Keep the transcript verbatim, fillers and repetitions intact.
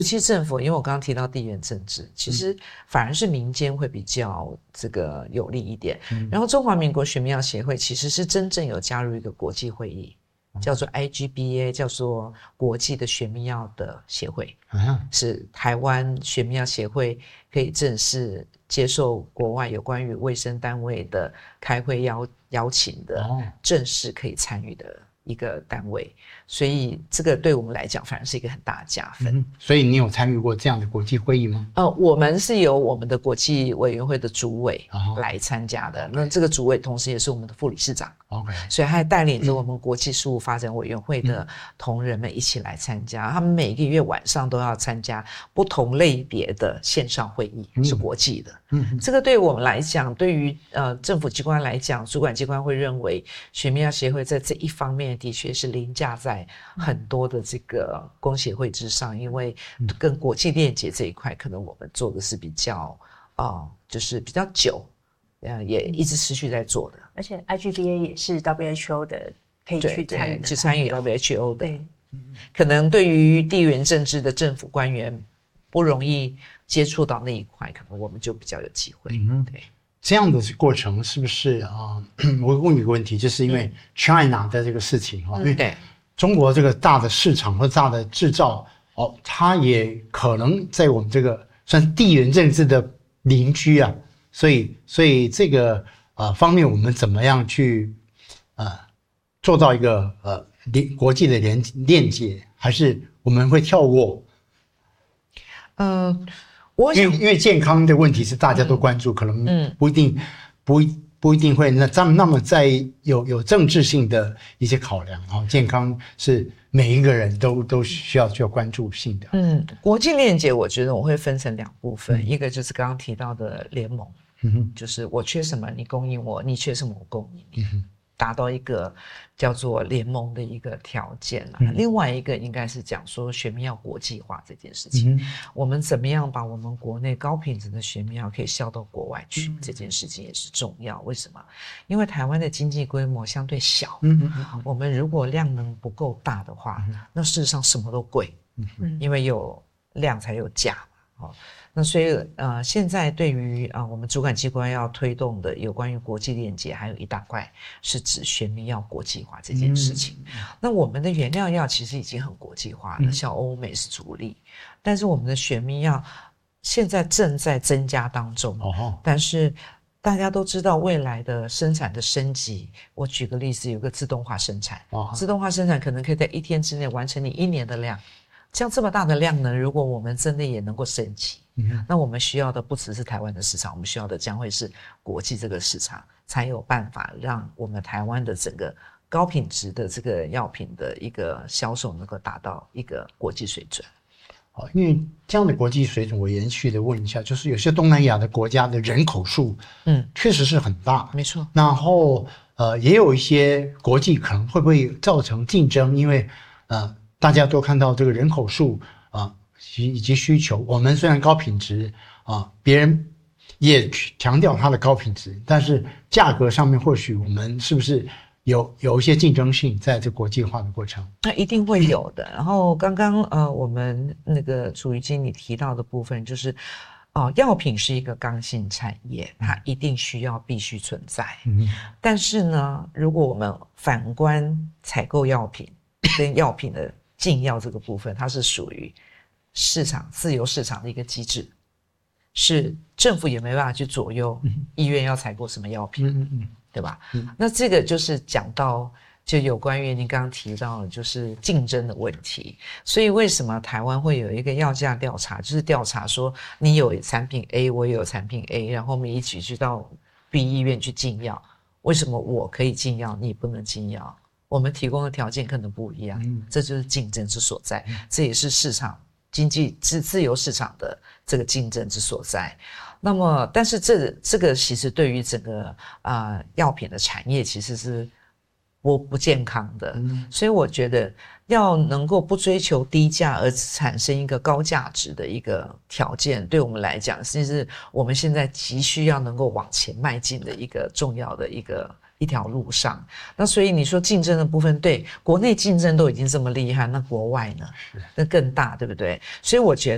其实政府，因为我刚刚提到地缘政治，其实反而是民间会比较这个有利一点。嗯、然后中华民国学民药协会其实是真正有加入一个国际会议，叫做 I G B A， 叫做国际的学民药的协会，嗯、是台湾学民药协会可以正式接受国外有关于卫生单位的开会邀邀请的，正式可以参与的一个单位，所以这个对我们来讲反而是一个很大的加分。 嗯、所以你有参与过这样的国际会议吗？ 呃，我们是由我们的国际委员会的主委来参加的，哦、那这个主委同时也是我们的副理事长。OK， 所以他还带领着我们国际事务发展委员会的同仁们一起来参加。嗯、他们每个月晚上都要参加不同类别的线上会议，嗯、是国际的。嗯，这个对我们来讲，对于呃政府机关来讲，主管机关会认为学民药协会在这一方面的确是凌驾在很多的这个工协会之上，因为跟国际链接这一块，可能我们做的是比较啊、呃，就是比较久。呃，也一直持续在做的， 而且 I G B A 也是 W H O 的，可以去参与， 去参与 W H O 的。对，可能对于地缘政治的政府官员不容易接触到那一块，可能我们就比较有机会。嗯，对， 这样的过程是不是啊、呃？我问你一个问题，就是因为 China 的这个事情哈，嗯、因为中国这个大的市场或大的制造哦，它也可能在我们这个算是地缘政治的邻居啊。所以，所以这个呃方面，我们怎么样去呃做到一个呃连国际的连链接，还是我们会跳过？ 呃，我想因为因为健康的问题是大家都关注，嗯、可能不一定、嗯、不不一定会那咱们那么在有有政治性的一些考量啊、哦，健康是每一个人都都需要需要关注性的。 嗯，国际链接我觉得我会分成两部分，嗯、一个就是刚刚提到的联盟。嗯哼，就是我缺什么你供应我，你缺什么我供应你，嗯、达到一个叫做联盟的一个条件啦。嗯、另外一个应该是讲说学民药国际化这件事情，嗯、我们怎么样把我们国内高品质的学民药可以销到国外去，嗯、这件事情也是重要。为什么？因为台湾的经济规模相对小，嗯、我们如果量能不够大的话，嗯、那事实上什么都贵，嗯、因为有量才有价嘛。哦，那所以呃，现在对于啊、呃、我们主管机关要推动的有关于国际链接，还有一大块是指学民药国际化这件事情。嗯、那我们的原料药其实已经很国际化了，嗯、像欧美是主力，但是我们的学民药现在正在增加当中。哦，但是大家都知道未来的生产的升级，我举个例子，有个自动化生产，哦、自动化生产可能可以在一天之内完成你一年的量。像这么大的量呢，如果我们真的也能够升级，嗯、那我们需要的不只是台湾的市场，我们需要的将会是国际这个市场，才有办法让我们台湾的整个高品质的这个药品的一个销售能够达到一个国际水准。 好，因为这样的国际水准，我延续的问一下，就是有些东南亚的国家的人口数，嗯，确实是很大， 没错。 然后呃，也有一些国际可能会不会造成竞争，因为呃。大家都看到这个人口数啊，以及需求。我们虽然高品质啊，别人也强调它的高品质，但是价格上面或许我们是不是有有一些竞争性在这国际化的过程？ 那一定会有的。然后刚刚呃，我们那个楚瑜经理提到的部分就是，哦、呃，药品是一个刚性产业，它一定需要必须存在。嗯，但是呢，如果我们反观采购药品跟药品的进药这个部分，它是属于市场自由市场的一个机制，是政府也没办法去左右医院要采购什么药品，嗯嗯，对吧？嗯，那这个就是讲到就有关于您刚刚提到的，就是竞争的问题。所以为什么台湾会有一个药价调查，就是调查说你有产品 A， 我也有产品 A， 然后我们一起去到 B 医院去进药，为什么我可以进药，你不能进药？我们提供的条件可能不一样，嗯、这就是竞争之所在，嗯、这也是市场经济自自由市场的这个竞争之所在。那么，但是这这个其实对于整个啊、呃、药品的产业其实是不不健康的，嗯、所以我觉得要能够不追求低价而产生一个高价值的一个条件，对我们来讲，其实是我们现在急需要能够往前迈进的一个重要的一个。一条路上，那所以你说竞争的部分，对国内竞争都已经这么厉害，那国外呢？那更大，对不对？所以我觉得。